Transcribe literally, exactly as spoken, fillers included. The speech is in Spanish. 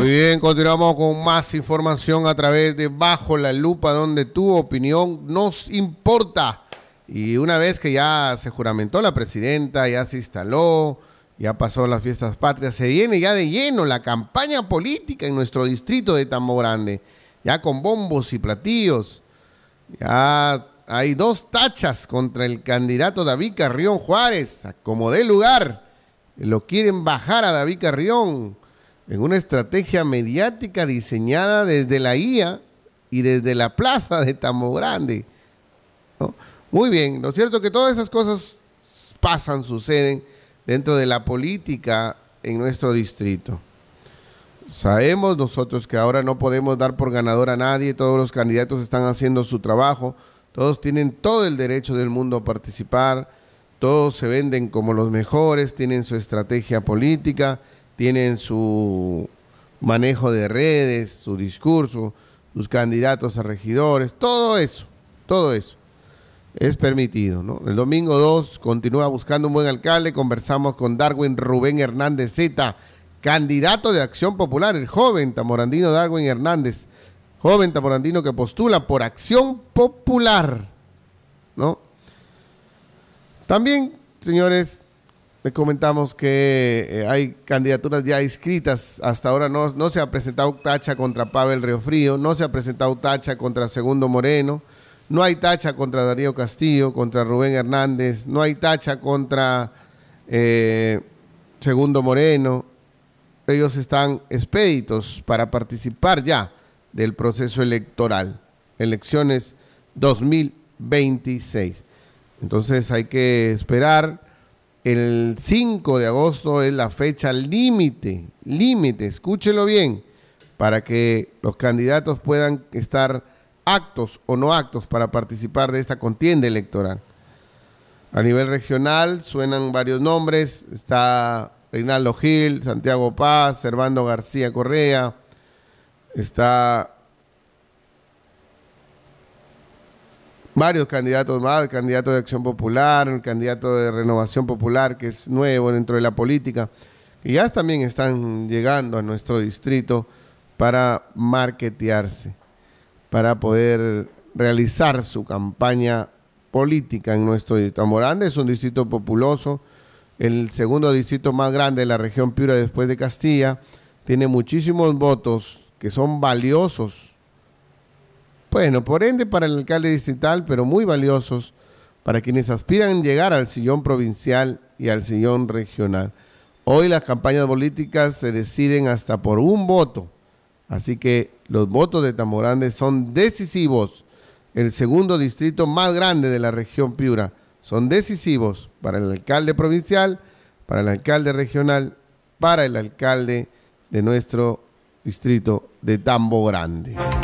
bien, continuamos con más información a través de Bajo la Lupa, donde tu opinión nos importa. Y una vez que ya se juramentó la presidenta, ya se instaló, ya pasó las fiestas patrias, se viene ya de lleno la campaña política en nuestro distrito de Tambo Grande, ya con bombos y platillos. Ya hay dos tachas contra el candidato David Carrión Juárez, como de lugar. Lo quieren bajar a David Carrión en una estrategia mediática diseñada desde la I A y desde la plaza de Tambo Grande, ¿no? Muy bien, ¿no es cierto que todas esas cosas pasan, suceden dentro de la política en nuestro distrito? Sabemos nosotros que ahora no podemos dar por ganador a nadie, todos los candidatos están haciendo su trabajo, todos tienen todo el derecho del mundo a participar, todos se venden como los mejores, tienen su estrategia política, tienen su manejo de redes, su discurso, sus candidatos a regidores, todo eso, todo eso es permitido, ¿no? El domingo dos continúa buscando un buen alcalde, conversamos con Darwin Rubén Hernández Zeta, candidato de Acción Popular, el joven tamborandino Darwin Hernández, joven tamborandino que postula por Acción Popular, ¿no? También, señores, le comentamos que eh, hay candidaturas ya inscritas. Hasta ahora no, no se ha presentado tacha contra Pavel Riofrío, no se ha presentado tacha contra Segundo Moreno, no hay tacha contra Darío Castillo, contra Rubén Hernández, no hay tacha contra eh, Segundo Moreno. Ellos están expeditos para participar ya del proceso electoral, elecciones dos mil veintiséis. Entonces hay que esperar. El cinco de agosto es la fecha límite, límite, escúchelo bien, para que los candidatos puedan estar actos o no actos para participar de esta contienda electoral. A nivel regional suenan varios nombres, está Reinaldo Gil, Santiago Paz, Servando García Correa, está varios candidatos más, el candidato de Acción Popular, el candidato de Renovación Popular, que es nuevo dentro de la política, que ya también están llegando a nuestro distrito para marketearse, para poder realizar su campaña política en nuestro distrito. Tambo Grande es un distrito populoso, el segundo distrito más grande de la región Piura después de Castilla, tiene muchísimos votos que son valiosos, bueno, por ende para el alcalde distrital, pero muy valiosos para quienes aspiran a llegar al sillón provincial y al sillón regional. Hoy las campañas políticas se deciden hasta por un voto, así que los votos de Tambo Grande son decisivos. El segundo distrito más grande de la región Piura son decisivos para el alcalde provincial, para el alcalde regional, para el alcalde de nuestro distrito de Tambo Grande.